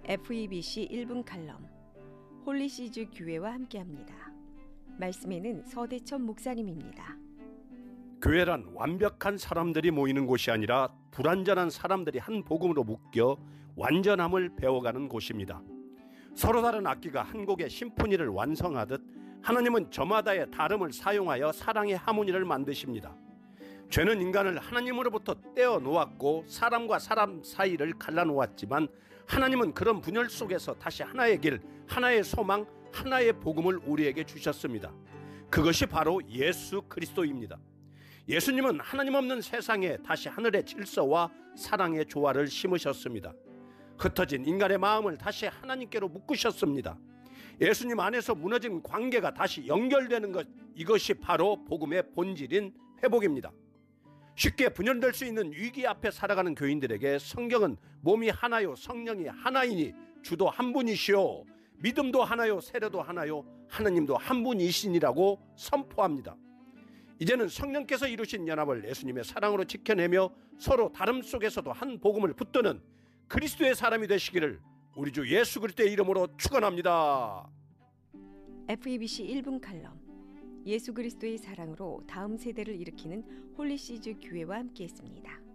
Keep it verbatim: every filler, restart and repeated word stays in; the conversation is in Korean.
에프이비씨 일 분 칼럼 홀리시즈 교회와 함께합니다. 말씀에는 서대천 목사님입니다. 교회란 완벽한 사람들이 모이는 곳이 아니라 불완전한 사람들이 한 복음으로 묶여 완전함을 배워가는 곳입니다. 서로 다른 악기가 한 곡의 심포니를 완성하듯 하나님은 저마다의 다름을 사용하여 사랑의 하모니를 만드십니다. 죄는 인간을 하나님으로부터 떼어 놓았고 사람과 사람 사이를 갈라놓았지만 하나님은 그런 분열 속에서 다시 하나의 길, 하나의 소망, 하나의 복음을 우리에게 주셨습니다. 그것이 바로 예수 그리스도입니다. 예수님은 하나님 없는 세상에 다시 하늘의 질서와 사랑의 조화를 심으셨습니다. 흩어진 인간의 마음을 다시 하나님께로 묶으셨습니다. 예수님 안에서 무너진 관계가 다시 연결되는 것, 이것이 바로 복음의 본질인 회복입니다. 쉽게 분열될 수 있는 위기 앞에 살아가는 교인들에게 성경은 몸이 하나요 성령이 하나이니 주도 한 분이시오 믿음도 하나요 세례도 하나요 하나님도 한 분이시니라고 선포합니다. 이제는 성령께서 이루신 연합을 예수님의 사랑으로 지켜내며 서로 다름 속에서도 한 복음을 붙드는 그리스도의 사람이 되시기를 우리 주 예수 그리스도의 이름으로 축원합니다. 에프이비씨 일 분 칼럼 예수 그리스도의 사랑으로 다음 세대를 일으키는 홀리시즈 교회와 함께했습니다.